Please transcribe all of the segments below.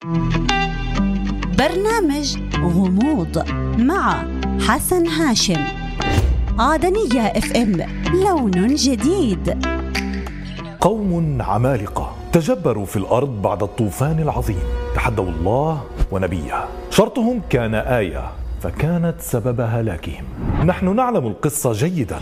برنامج غموض مع حسن هاشم. عدنية اف ام، لون جديد. قوم عمالقة تجبروا في الأرض بعد الطوفان العظيم، تحدوا الله ونبيه. شرطهم كان آية فكانت سبب هلاكهم. نحن نعلم القصة جيدا،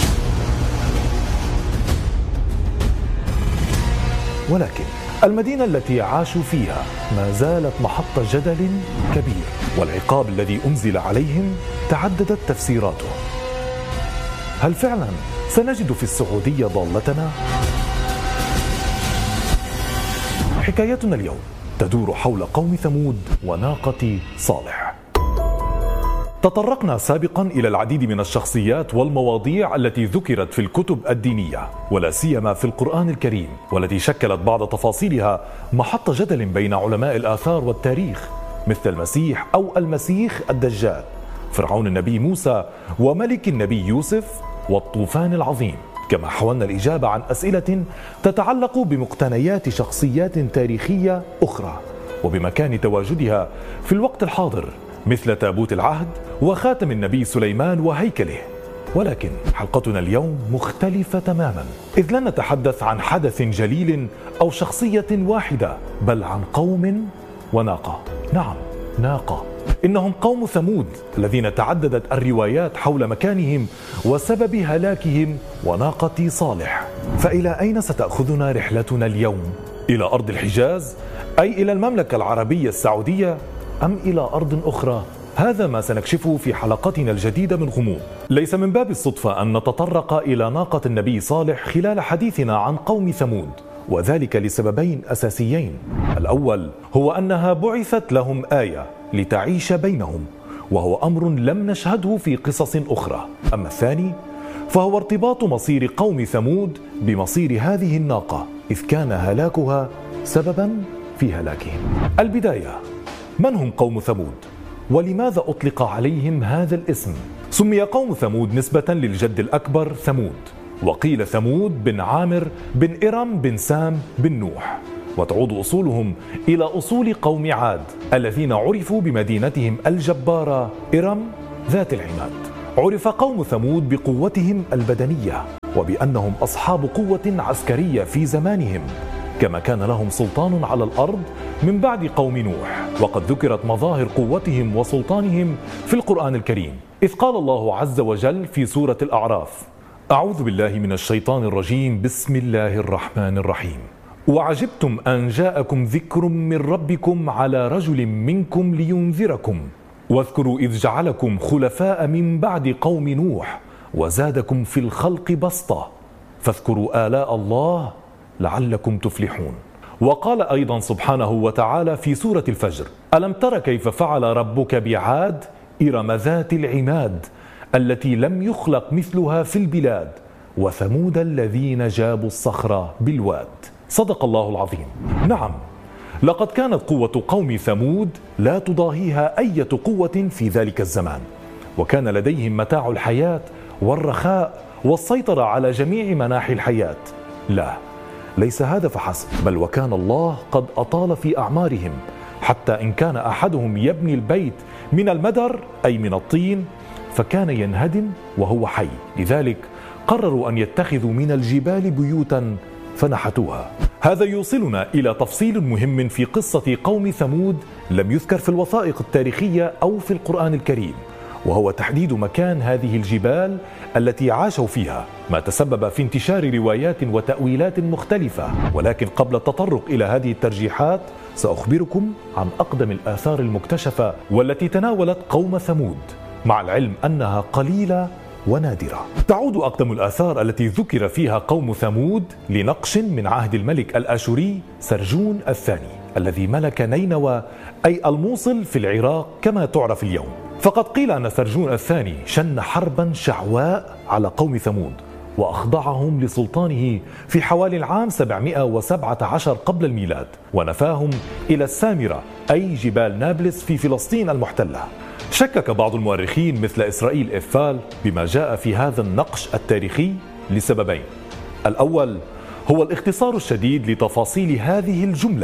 ولكن المدينة التي عاشوا فيها ما زالت محط جدل كبير، والعقاب الذي أنزل عليهم تعددت تفسيراته. هل فعلا سنجد في السعودية ضالتنا؟ حكايتنا اليوم تدور حول قوم ثمود وناقة صالح. تطرقنا سابقا إلى العديد من الشخصيات والمواضيع التي ذكرت في الكتب الدينية، ولا سيما في القرآن الكريم، والتي شكلت بعض تفاصيلها محط جدل بين علماء الآثار والتاريخ، مثل المسيح أو المسيخ الدجال، فرعون النبي موسى، وملك النبي يوسف، والطوفان العظيم. كما حاولنا الإجابة عن أسئلة تتعلق بمقتنيات شخصيات تاريخية أخرى وبمكان تواجدها في الوقت الحاضر، مثل تابوت العهد وخاتم النبي سليمان وهيكله. ولكن حلقتنا اليوم مختلفة تماما، إذ لن نتحدث عن حدث جليل أو شخصية واحدة، بل عن قوم وناقة. نعم، ناقة. إنهم قوم ثمود الذين تعددت الروايات حول مكانهم وسبب هلاكهم، وناقة صالح. فإلى أين ستأخذنا رحلتنا اليوم؟ إلى أرض الحجاز، أي إلى المملكة العربية السعودية، أم إلى أرض أخرى؟ هذا ما سنكشفه في حلقتنا الجديدة من غموض. ليس من باب الصدفة أن نتطرق إلى ناقة النبي صالح خلال حديثنا عن قوم ثمود، وذلك لسببين أساسيين. الأول هو أنها بعثت لهم آية لتعيش بينهم، وهو أمر لم نشهده في قصص أخرى. أما الثاني فهو ارتباط مصير قوم ثمود بمصير هذه الناقة، إذ كان هلاكها سببا في هلاكهم. البداية، من هم قوم ثمود؟ ولماذا أطلق عليهم هذا الاسم؟ سمي قوم ثمود نسبة للجد الأكبر ثمود، وقيل ثمود بن عامر بن إرم بن سام بن نوح، وتعود أصولهم إلى أصول قوم عاد الذين عرفوا بمدينتهم الجبارة إرم ذات العماد. عرف قوم ثمود بقوتهم البدنية، وبأنهم أصحاب قوة عسكرية في زمانهم، كما كان لهم سلطان على الأرض من بعد قوم نوح. وقد ذكرت مظاهر قوتهم وسلطانهم في القرآن الكريم، إذ قال الله عز وجل في سورة الأعراف: أعوذ بالله من الشيطان الرجيم، بسم الله الرحمن الرحيم. وعجبتم أن جاءكم ذكر من ربكم على رجل منكم لينذركم، واذكروا إذ جعلكم خلفاء من بعد قوم نوح وزادكم في الخلق بسطة، فاذكروا آلاء الله لعلكم تفلحون. وقال أيضا سبحانه وتعالى في سورة الفجر: ألم تر كيف فعل ربك بعاد إرم ذات العماد التي لم يخلق مثلها في البلاد وثمود الذين جابوا الصخر بالواد. صدق الله العظيم. نعم، لقد كانت قوة قوم ثمود لا تضاهيها أي قوة في ذلك الزمان، وكان لديهم متاع الحياة والرخاء والسيطرة على جميع مناحي الحياة. لا، ليس هذا فحسب، بل وكان الله قد أطال في أعمارهم، حتى إن كان أحدهم يبني البيت من المدر أي من الطين فكان ينهدم وهو حي. لذلك قرروا أن يتخذوا من الجبال بيوتا فنحتوها. هذا يوصلنا إلى تفصيل مهم في قصة قوم ثمود لم يذكر في الوثائق التاريخية أو في القرآن الكريم، وهو تحديد مكان هذه الجبال التي عاشوا فيها، ما تسبب في انتشار روايات وتأويلات مختلفة. ولكن قبل التطرق إلى هذه الترجيحات سأخبركم عن أقدم الآثار المكتشفة والتي تناولت قوم ثمود، مع العلم أنها قليلة ونادرة. تعود أقدم الآثار التي ذكر فيها قوم ثمود لنقش من عهد الملك الآشوري سرجون الثاني، الذي ملك نينوى أي الموصل في العراق كما تعرف اليوم. فقد قيل أن سرجون الثاني شن حربا شعواء على قوم ثمود، وأخضعهم لسلطانه في حوالي العام 717 قبل الميلاد، ونفاهم إلى السامرة أي جبال نابلس في فلسطين المحتلة. شكك بعض المؤرخين مثل إسرائيل إفال بما جاء في هذا النقش التاريخي لسببين. الأول هو الاختصار الشديد لتفاصيل هذه الجملة،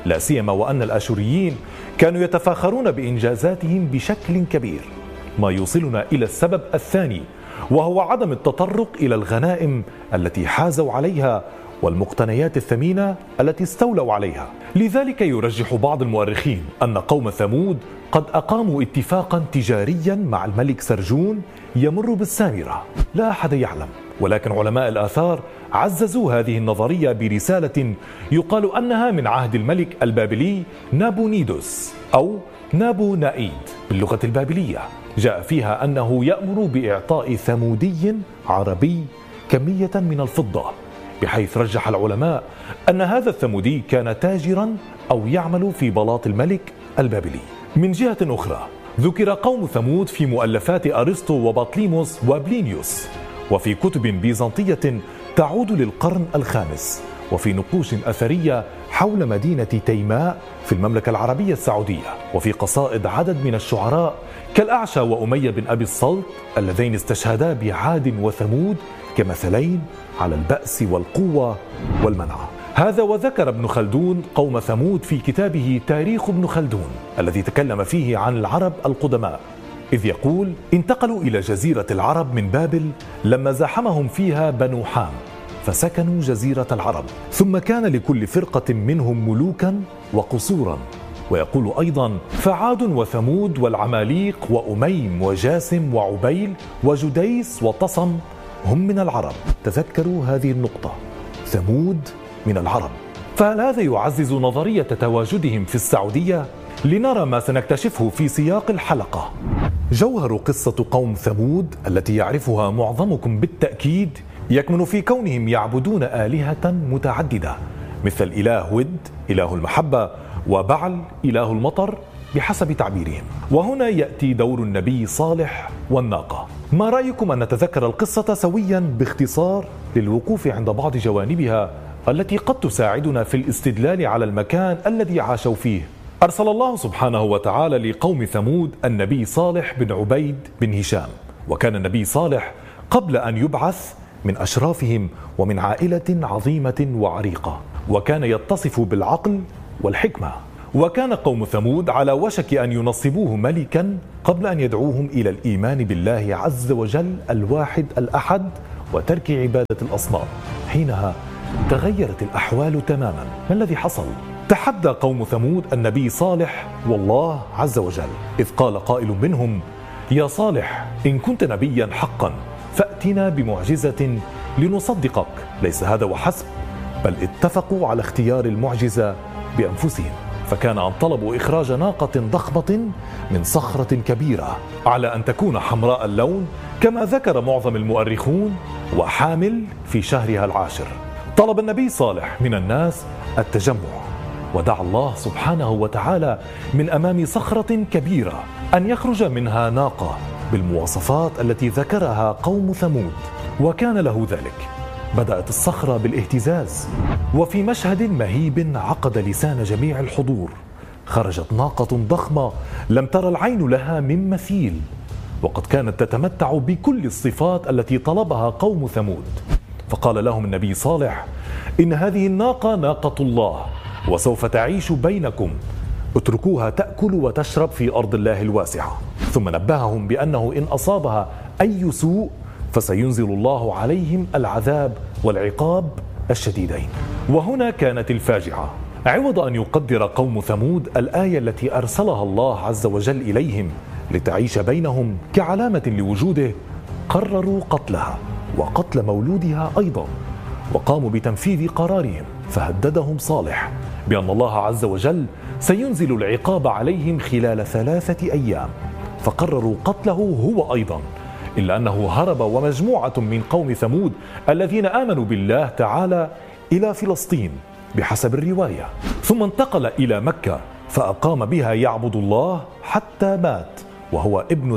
لا سيما وأن الآشوريين كانوا يتفاخرون بإنجازاتهم بشكل كبير، ما يوصلنا إلى السبب الثاني، وهو عدم التطرق إلى الغنائم التي حازوا عليها والمقتنيات الثمينة التي استولوا عليها. لذلك يرجح بعض المؤرخين أن قوم ثمود قد أقاموا اتفاقا تجاريا مع الملك سرجون يمر بالسامرة، لا أحد يعلم، ولكن علماء الآثار عززوا هذه النظرية برسالة يقال أنها من عهد الملك البابلي نابونيدوس أو نابو نائيد باللغة البابلية، جاء فيها أنه يأمر بإعطاء ثمودي عربي كمية من الفضة، بحيث رجح العلماء أن هذا الثمودي كان تاجرا أو يعمل في بلاط الملك البابلي. من جهة أخرى ذكر قوم ثمود في مؤلفات أرسطو وبطليموس وبلينيوس، وفي كتب بيزنطية تعود للقرن الخامس، وفي نقوش أثرية حول مدينة تيماء في المملكة العربية السعودية، وفي قصائد عدد من الشعراء كالأعشى وأمية بن أبي الصلت اللذين استشهدا بعاد وثمود كمثلين على البأس والقوة والمنع. هذا وذكر ابن خلدون قوم ثمود في كتابه تاريخ ابن خلدون الذي تكلم فيه عن العرب القدماء، إذ يقول: انتقلوا إلى جزيرة العرب من بابل لما زاحمهم فيها بنو حام فسكنوا جزيرة العرب، ثم كان لكل فرقة منهم ملوكا وقصورا. ويقول أيضا: فعاد وثمود والعماليق وأميم وجاسم وعبيل وجديس وطصم هم من العرب. تذكروا هذه النقطة، ثمود من العرب. فهل هذا يعزز نظرية تواجدهم في السعودية؟ لنرى ما سنكتشفه في سياق الحلقة. جوهر قصة قوم ثمود التي يعرفها معظمكم بالتأكيد يكمن في كونهم يعبدون آلهة متعددة، مثل الإله ود إله المحبة، وبعل إله المطر بحسب تعبيرهم. وهنا يأتي دور النبي صالح والناقة. ما رأيكم أن نتذكر القصة سويا باختصار للوقوف عند بعض جوانبها التي قد تساعدنا في الاستدلال على المكان الذي عاشوا فيه؟ أرسل الله سبحانه وتعالى لقوم ثمود النبي صالح بن عبيد بن هشام، وكان النبي صالح قبل أن يبعث من أشرافهم ومن عائلة عظيمة وعريقة، وكان يتصف بالعقل والحكمة. وكان قوم ثمود على وشك أن ينصبوه ملكا قبل أن يدعوهم إلى الإيمان بالله عز وجل الواحد الأحد وترك عبادة الأصنام. حينها تغيرت الأحوال تماما. ما الذي حصل؟ تحدى قوم ثمود النبي صالح والله عز وجل، إذ قال قائل منهم: يا صالح، إن كنت نبيا حقا فأتنا بمعجزة لنصدقك. ليس هذا وحسب، بل اتفقوا على اختيار المعجزة بأنفسهم، فكان أن طلبوا إخراج ناقة ضخمة من صخرة كبيرة على أن تكون حمراء اللون كما ذكر معظم المؤرخون، وحامل في شهرها العاشر. طلب النبي صالح من الناس التجمع، ودعا الله سبحانه وتعالى من أمام صخرة كبيرة أن يخرج منها ناقة بالمواصفات التي ذكرها قوم ثمود، وكان له ذلك. بدأت الصخرة بالاهتزاز، وفي مشهد مهيب عقد لسان جميع الحضور خرجت ناقة ضخمة لم تر العين لها من مثيل، وقد كانت تتمتع بكل الصفات التي طلبها قوم ثمود. فقال لهم النبي صالح: إن هذه الناقة ناقة الله، وسوف تعيش بينكم، اتركوها تأكل وتشرب في أرض الله الواسعة. ثم نبههم بأنه إن أصابها أي سوء فسينزل الله عليهم العذاب والعقاب الشديدين. وهنا كانت الفاجعة. عوض أن يقدر قوم ثمود الآية التي أرسلها الله عز وجل إليهم لتعيش بينهم كعلامة لوجوده، قرروا قتلها وقتل مولودها أيضا، وقاموا بتنفيذ قرارهم. فهددهم صالح بأن الله عز وجل سينزل العقاب عليهم خلال 3 أيام، فقرروا قتله هو أيضا، إلا أنه هرب ومجموعة من قوم ثمود الذين آمنوا بالله تعالى إلى فلسطين بحسب الرواية، ثم انتقل إلى مكة فأقام بها يعبد الله حتى مات وهو ابن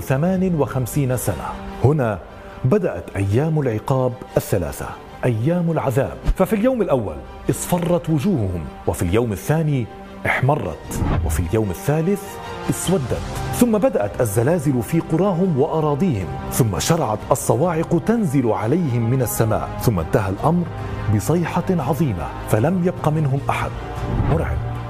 58 سنة. هنا بدأت أيام العقاب 3، أيام العذاب. ففي اليوم الأول اصفرت وجوههم، وفي اليوم الثاني احمرت، وفي اليوم الثالث اسودت. ثم بدأت الزلازل في قراهم وأراضيهم، ثم شرعت الصواعق تنزل عليهم من السماء، ثم انتهى الأمر بصيحة عظيمة فلم يبق منهم أحد. مرعب.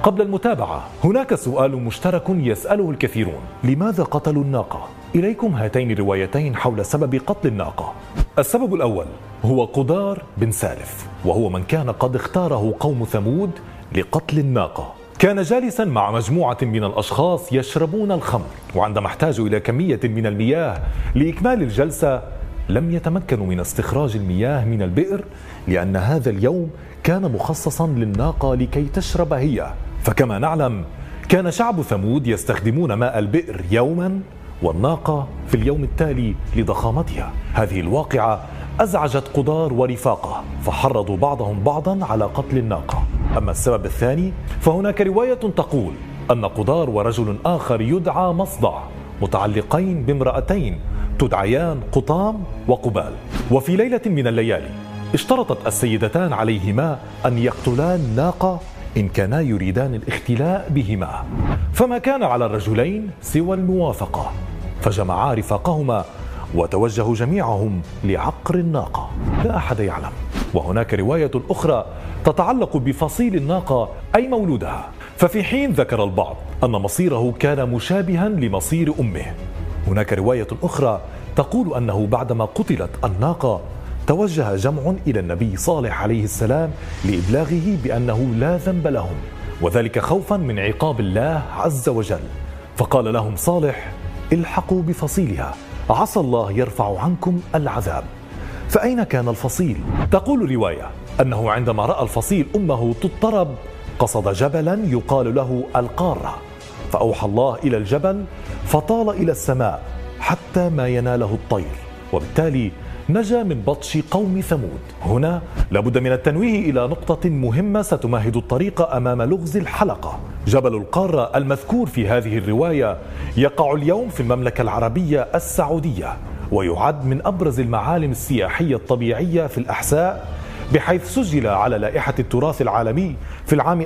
قبل المتابعة هناك سؤال مشترك يسأله الكثيرون: لماذا قتلوا الناقة؟ إليكم هاتين الروايتين حول سبب قتل الناقة. السبب الأول هو قدار بن سالف، وهو من كان قد اختاره قوم ثمود لقتل الناقة. كان جالسا مع مجموعة من الأشخاص يشربون الخمر، وعندما احتاجوا إلى كمية من المياه لإكمال الجلسة لم يتمكنوا من استخراج المياه من البئر، لأن هذا اليوم كان مخصصا للناقة لكي تشرب هي. فكما نعلم كان شعب ثمود يستخدمون ماء البئر يوما والناقة في اليوم التالي لضخامتها. هذه الواقعة أزعجت قدار ورفاقه، فحرضوا بعضهم بعضا على قتل الناقة. أما السبب الثاني فهناك رواية تقول أن قدار ورجل آخر يدعى مصدع متعلقين بامرأتين تدعيان قطام وقبال، وفي ليلة من الليالي اشترطت السيدتان عليهما أن يقتلا الناقة إن كانا يريدان الاختلاء بهما، فما كان على الرجلين سوى الموافقة، فجمعا رفاقهما وتوجهوا جميعهم لعقر الناقة. لا أحد يعلم. وهناك رواية أخرى تتعلق بفصيل الناقة أي مولودها، ففي حين ذكر البعض أن مصيره كان مشابها لمصير أمه، هناك رواية أخرى تقول أنه بعدما قتلت الناقة توجه جمع إلى النبي صالح عليه السلام لإبلاغه بأنه لا ذنب لهم، وذلك خوفا من عقاب الله عز وجل. فقال لهم صالح: الحقوا بفصيلها عسى الله يرفع عنكم العذاب. فأين كان الفصيل؟ تقول الرواية أنه عندما رأى الفصيل أمه تضطرب قصد جبلا يقال له القارة، فأوحى الله إلى الجبل فطال إلى السماء حتى ما يناله الطير، وبالتالي نجا من بطش قوم ثمود. هنا لابد من التنويه إلى نقطة مهمة ستمهد الطريق أمام لغز الحلقة. جبل القارة المذكور في هذه الرواية يقع اليوم في المملكة العربية السعودية، ويعد من أبرز المعالم السياحية الطبيعية في الأحساء، بحيث سجل على لائحة التراث العالمي في العام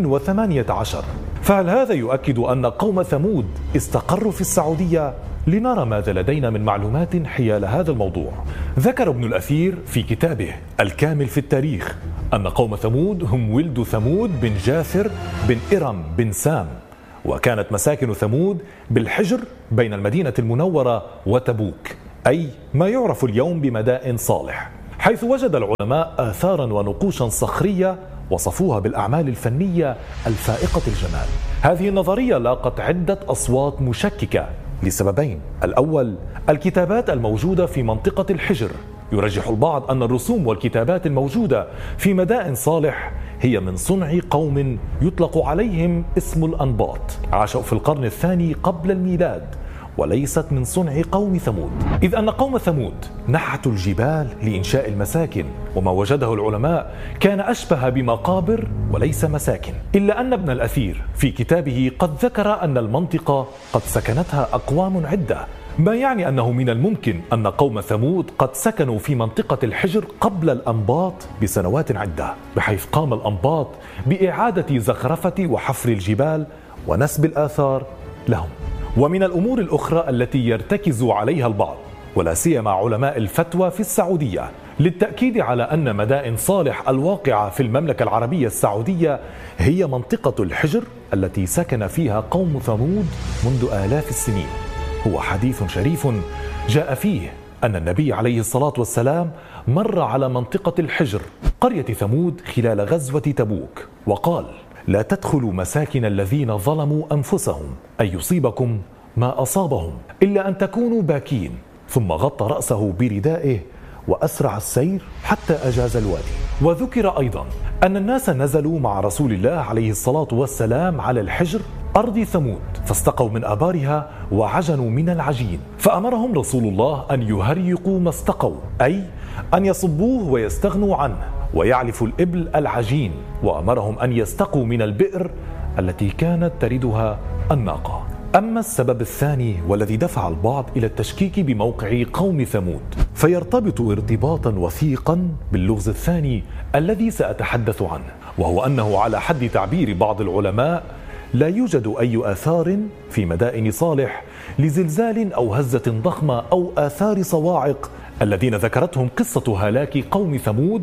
2018. فهل هذا يؤكد أن قوم ثمود استقروا في السعودية؟ لنرى ماذا لدينا من معلومات حيال هذا الموضوع. ذكر ابن الأثير في كتابه الكامل في التاريخ أن قوم ثمود هم ولد ثمود بن جاثر بن إرم بن سام، وكانت مساكن ثمود بالحجر بين المدينة المنورة وتبوك، أي ما يعرف اليوم بمدائن صالح، حيث وجد العلماء آثارا ونقوشا صخرية وصفوها بالأعمال الفنية الفائقة الجمال. هذه النظرية لاقت عدة أصوات مشككة لسببين: الأول الكتابات الموجودة في منطقة الحجر، يرجح البعض أن الرسوم والكتابات الموجودة في مدائن صالح هي من صنع قوم يطلق عليهم اسم الأنباط، عاشوا في القرن الثاني قبل الميلاد، وليست من صنع قوم ثمود، إذ أن قوم ثمود نحتوا الجبال لإنشاء المساكن، وما وجده العلماء كان أشبه بمقابر وليس مساكن. إلا أن ابن الأثير في كتابه قد ذكر أن المنطقة قد سكنتها أقوام عدة، ما يعني أنه من الممكن أن قوم ثمود قد سكنوا في منطقة الحجر قبل الأنباط بسنوات عدة، بحيث قام الأنباط بإعادة زخرفة وحفر الجبال ونسب الآثار لهم. ومن الأمور الأخرى التي يرتكز عليها البعض ولا سيما علماء الفتوى في السعودية للتأكيد على أن مدائن صالح الواقعة في المملكة العربية السعودية هي منطقة الحجر التي سكن فيها قوم ثمود منذ آلاف السنين، هو حديث شريف جاء فيه أن النبي عليه الصلاة والسلام مر على منطقة الحجر قرية ثمود خلال غزوة تبوك، وقال: لا تدخلوا مساكن الذين ظلموا أنفسهم أن يصيبكم ما أصابهم إلا أن تكونوا باكين. ثم غطى رأسه بردائه وأسرع السير حتى أجاز الوادي. وذكر أيضا أن الناس نزلوا مع رسول الله عليه الصلاة والسلام على الحجر أرض ثمود، فاستقوا من آبارها وعجنوا من العجين، فأمرهم رسول الله أن يهريقوا ما استقوا، أي أن يصبوه ويستغنوا عنه، ويعلف الإبل العجين، وأمرهم أن يستقوا من البئر التي كانت تردها الناقة. أما السبب الثاني والذي دفع البعض إلى التشكيك بموقع قوم ثمود فيرتبط ارتباطا وثيقا باللغز الثاني الذي سأتحدث عنه، وهو أنه على حد تعبير بعض العلماء لا يوجد أي آثار في مدائن صالح لزلزال أو هزة ضخمة أو آثار صواعق الذين ذكرتهم قصة هلاك قوم ثمود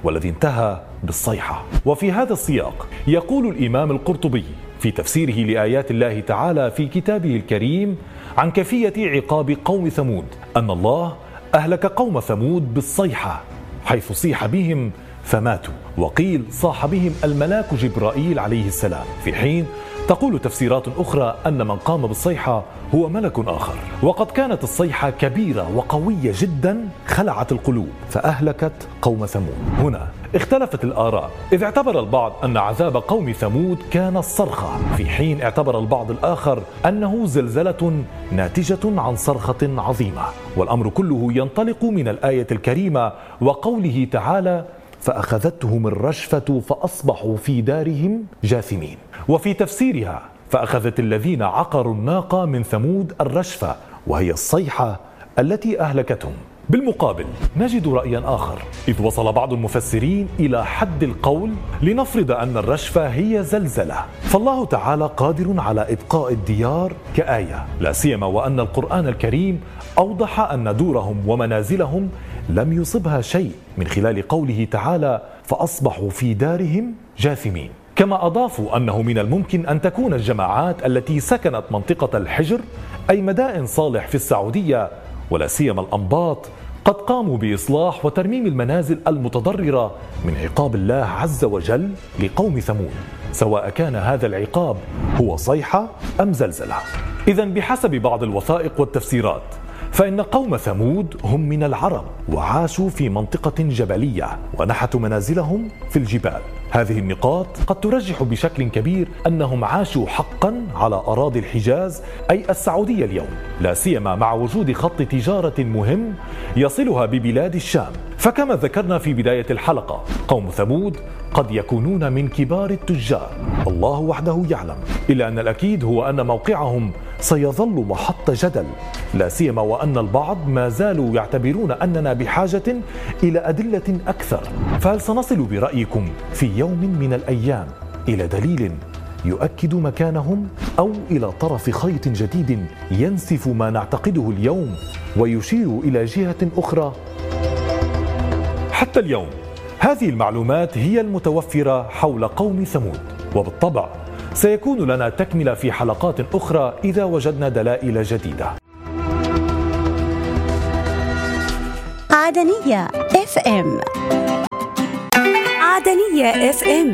والذي انتهى بالصيحة. وفي هذا السياق يقول الإمام القرطبي في تفسيره لآيات الله تعالى في كتابه الكريم عن كيفية عقاب قوم ثمود أن الله أهلك قوم ثمود بالصيحة حيث صيح بهم فماتوا، وقيل صاح بهم الملاك جبرائيل عليه السلام، في حين تقول تفسيرات أخرى أن من قام بالصيحة هو ملك آخر. وقد كانت الصيحة كبيرة وقوية جدا خلعت القلوب فأهلكت قوم ثمود. هنا اختلفت الآراء، إذ اعتبر البعض أن عذاب قوم ثمود كان الصرخة، في حين اعتبر البعض الآخر أنه زلزلة ناتجة عن صرخة عظيمة. والأمر كله ينطلق من الآية الكريمة وقوله تعالى فأخذتهم الرجفة فأصبحوا في دارهم جاثمين. وفي تفسيرها فأخذت الذين عقروا الناقة من ثمود الرجفة وهي الصيحة التي أهلكتهم. بالمقابل نجد رأيا آخر، إذ وصل بعض المفسرين إلى حد القول لنفرض أن الرجفة هي زلزلة، فالله تعالى قادر على إبقاء الديار كآية، لا سيما وأن القرآن الكريم أوضح أن دورهم ومنازلهم لم يصبها شيء من خلال قوله تعالى فأصبحوا في دارهم جاثمين. كما أضافوا أنه من الممكن أن تكون الجماعات التي سكنت منطقة الحجر أي مدائن صالح في السعودية ولا سيما الأنباط قد قاموا بإصلاح وترميم المنازل المتضررة من عقاب الله عز وجل لقوم ثمود، سواء كان هذا العقاب هو صيحة أم زلزلة. إذن بحسب بعض الوثائق والتفسيرات فإن قوم ثمود هم من العرب وعاشوا في منطقة جبلية ونحتوا منازلهم في الجبال. هذه النقاط قد ترجح بشكل كبير أنهم عاشوا حقا على أراضي الحجاز أي السعودية اليوم، لا سيما مع وجود خط تجارة مهم يصلها ببلاد الشام. فكما ذكرنا في بداية الحلقة قوم ثمود قد يكونون من كبار التجار، الله وحده يعلم، إلا أن الأكيد هو أن موقعهم سيظل محط جدل، لا سيما وأن البعض ما زالوا يعتبرون أننا بحاجة إلى أدلة أكثر. فهل سنصل برأيكم في يوم من الأيام إلى دليل يؤكد مكانهم أو إلى طرف خيط جديد ينسف ما نعتقده اليوم ويشير إلى جهة أخرى؟ حتى اليوم هذه المعلومات هي المتوفرة حول قوم ثمود، وبالطبع سيكون لنا تكملة في حلقات أخرى إذا وجدنا دلائل جديدة. عدنية FM، عدنية FM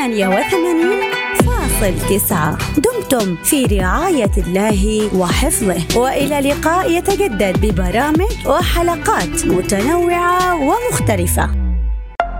88.9. دمتم في رعاية الله وحفظه، وإلى لقاء يتجدد ببرامج وحلقات متنوعة ومختلفة.